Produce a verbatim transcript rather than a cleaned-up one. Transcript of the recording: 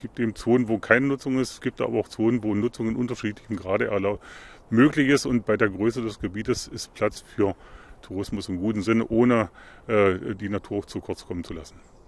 gibt eben Zonen, wo keine Nutzung ist. Es gibt aber auch Zonen, wo Nutzung in unterschiedlichem Grade möglich ist. Und bei der Größe des Gebietes ist Platz für Tourismus im guten Sinne, ohne äh, die Natur zu kurz kommen zu lassen.